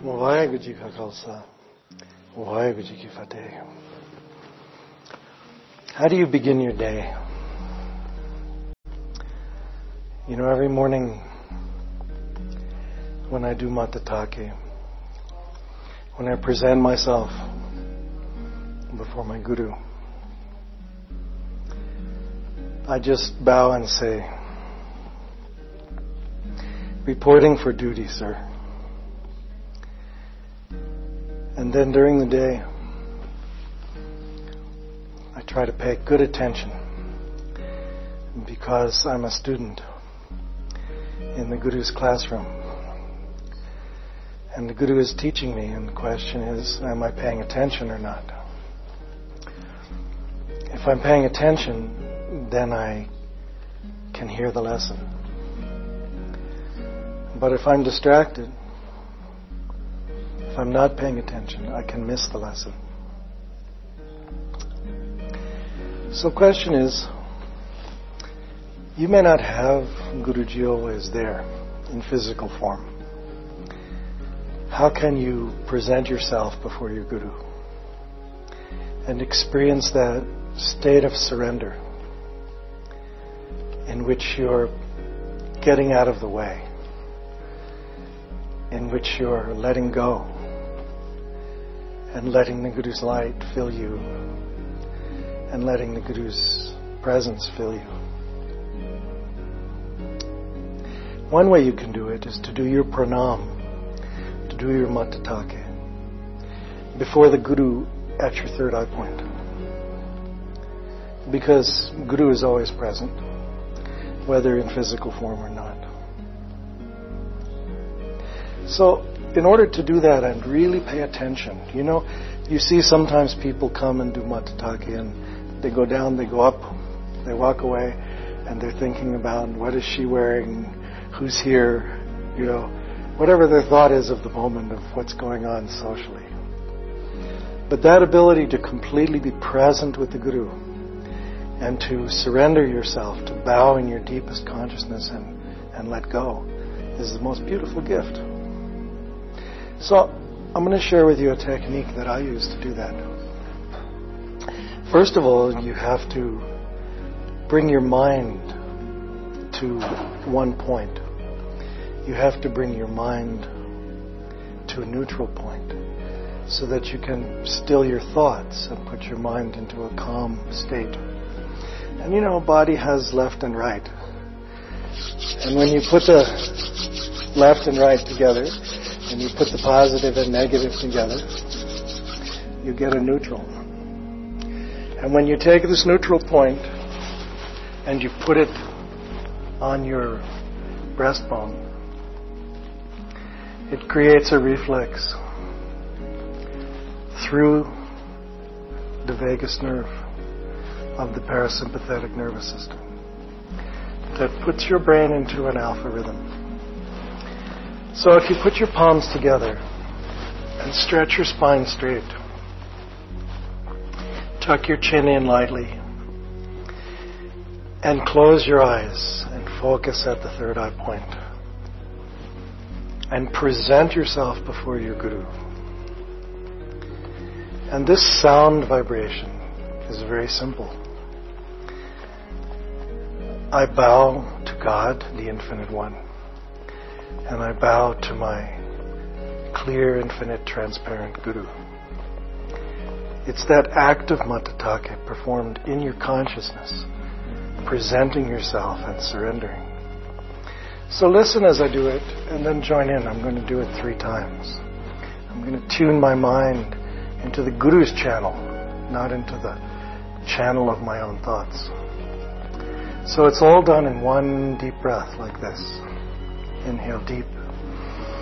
ਵਾਹਿਗੁਰੂ ਜੀ ਕਾ ਖਾਲਸਾ, ਵਾਹਿਗੁਰੂ ਜੀ ਕੀ ਫਤਿਹ. How do you begin your day? You know, every morning when I do Matatake, when I present myself before my Guru, I just bow and say, reporting for duty, sir. And then during the day, I try to pay good attention because I'm a student in the Guru's classroom. And the Guru is teaching me, and the question is, am I paying attention or not? If I'm paying attention, then I can hear the lesson. But if I'm distracted, if I'm not paying attention, I can miss the lesson. So the question is, you may not have Guruji always there in physical form. How can you present yourself before your Guru and experience that state of surrender in which you're getting out of the way, in which you're letting go and letting the Guru's light fill you and letting the Guru's presence fill you? One way you can do it is to do your pranam, to do your Matatake before the Guru at your third eye point. Because Guru is always present, whether in physical form or not. So, in order to do that and really pay attention, you know, you see sometimes people come and do Matatake and they go down, they go up, they walk away, and they're thinking about what is she wearing, who's here, you know, whatever their thought is of the moment of what's going on socially. But that ability to completely be present with the Guru and to surrender yourself, to bow in your deepest consciousness and let go is the most beautiful gift. So, I'm going to share with you a technique that I use to do that. First of all, you have to bring your mind to one point. You have to bring your mind to a neutral point so that you can still your thoughts and put your mind into a calm state. And you know, body has left and right. And when you put the left and right together, and you put the positive and negative together, you get a neutral. And when you take this neutral point and you put it on your breastbone, it creates a reflex through the vagus nerve of the parasympathetic nervous system that puts your brain into an alpha rhythm. So if you put your palms together and stretch your spine straight, tuck your chin in lightly, and close your eyes and focus at the third eye point, and present yourself before your Guru. And this sound vibration is very simple. I bow to God, the Infinite One, and I bow to my clear, infinite, transparent Guru. It's that act of Matatake performed in your consciousness, presenting yourself and surrendering. So listen as I do it, and then join in. I'm going to do it 3 times. I'm going to tune my mind into the Guru's channel, not into the channel of my own thoughts. So it's all done in one deep breath like this. Inhale deep.